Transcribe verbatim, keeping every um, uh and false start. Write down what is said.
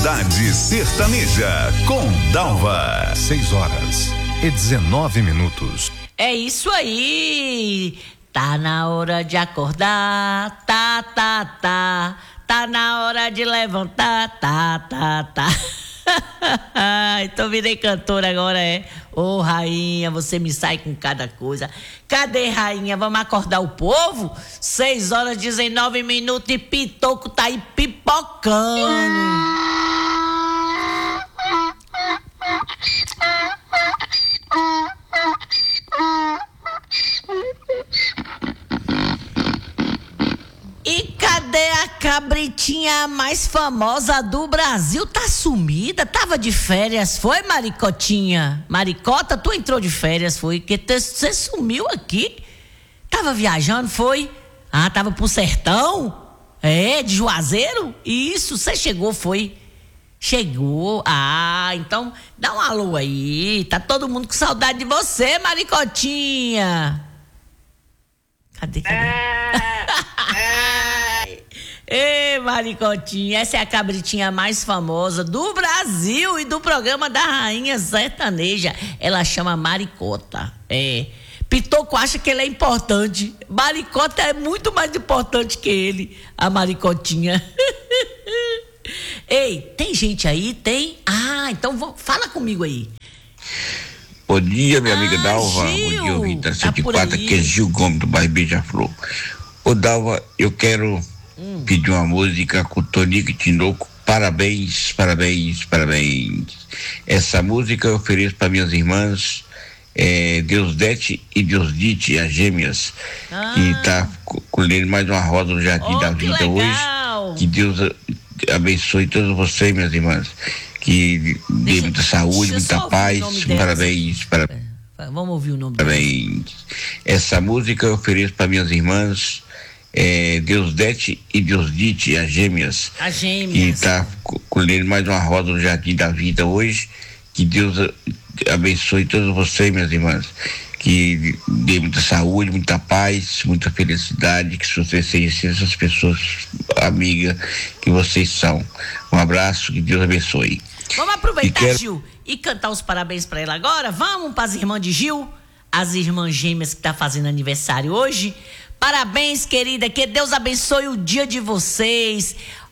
Cidade Sertaneja com Dalva. Seis horas e dezenove minutos. É isso aí. Tá na hora de acordar. Tá, tá, tá. Tá na hora de levantar. Tá, tá, tá. Então virei cantora agora, é. Ô, oh, rainha, você me sai com cada coisa. Cadê, rainha? Vamos acordar o povo? Seis horas, dezenove minutos e Pitoco tá aí pipocando. E cadê a cabritinha mais famosa do Brasil? Tá sumida? Tava de férias, foi, Maricotinha? Maricota, tu entrou de férias, foi? Que você sumiu aqui? Tava viajando, foi? Ah, tava pro sertão? É, de Juazeiro? Isso, você chegou, foi? Chegou? Ah, então dá um alô aí. Tá todo mundo com saudade de você, Maricotinha. Cadê, cadê? É, é. Ei, Maricotinha, essa é a cabritinha mais famosa do Brasil e do programa da Rainha Sertaneja. Ela chama Maricota. É. Pitoco acha que ele é importante. Maricota é muito mais importante que ele, a Maricotinha. Ei, tem gente aí? Tem? Ah, então vou, fala comigo aí. Bom dia, minha ah, amiga Dalva. Gil, Bom dia, ouvinte da tá cento e quatro, aqui é Gil Gomes do bairro Beija-Flor. Ô, Dalva, eu quero hum. pedir uma música com o Tonico Tinoco. Parabéns, parabéns, parabéns. Essa música eu ofereço para minhas irmãs, é, Deus Dete e Deus Dite, as gêmeas, ah. que tá colhendo mais uma rosa no Jardim oh, da Vida hoje. Que Deus abençoe todos vocês, minhas irmãs. Que dê muita saúde, muita paz. Parabéns, parabéns. Vamos ouvir o nome dela. Parabéns. Essa música eu ofereço para minhas irmãs, é, Deus Dete e Deus Dite, as gêmeas. As gêmeas. Que tá colhendo mais uma rosa no Jardim da Vida hoje. Que Deus abençoe todos vocês, minhas irmãs. Que dê muita saúde, muita paz, muita felicidade, que vocês sejam essas pessoas amigas que vocês são. Um abraço, que Deus abençoe. Vamos aproveitar, e quero... Gil, e cantar os parabéns para ela agora? Vamos para as irmãs de Gil, as irmãs gêmeas que tá fazendo aniversário hoje. Parabéns, querida, que Deus abençoe o dia de vocês.